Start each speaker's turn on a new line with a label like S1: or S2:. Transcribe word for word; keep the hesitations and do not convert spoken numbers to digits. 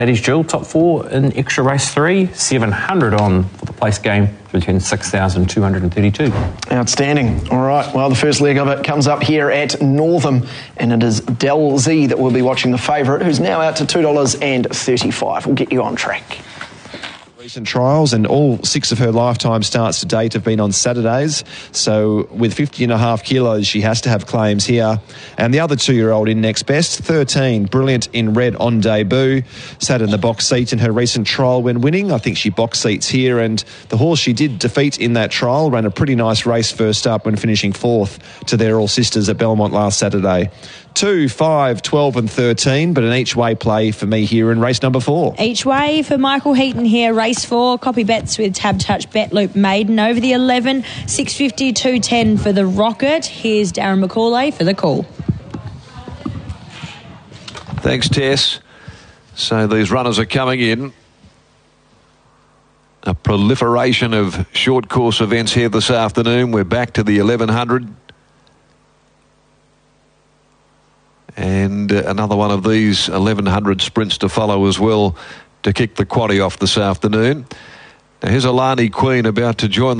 S1: Eddie's Jewel, top four in extra race three, seven hundred on for the place game between six thousand two hundred thirty-two.
S2: Outstanding. All right, well, the first leg of it comes up here at Northam, and it is Del Z that will be watching the favourite, who's now out to two dollars thirty-five. We'll get you on track.
S3: Recent trials, and all six of her lifetime starts to date have been on Saturdays, so with fifty and a half kilos she has to have claims here. And the other two-year-old in next best, thirteen, Brilliant in Red on debut, sat in the box seat in her recent trial when winning. I think she box seats here, and the horse she did defeat in that trial ran a pretty nice race first up when finishing fourth to their all sisters at Belmont last Saturday. two, five, twelve and thirteen, but an each-way play for me here in race number four.
S4: Each way for Michael Heaton here, race four. Copy bets with Tab Touch Bet Loop Maiden over the eleven, six fifty, two ten for the Rocket. Here's Darren McCauley for the call.
S5: Thanks, Tess. So these runners are coming in. A proliferation of short course events here this afternoon. We're back to the eleven hundred. And uh, another one of these eleven hundred sprints to follow as well to kick the quaddie off this afternoon. Now here's Alani Queen about to join the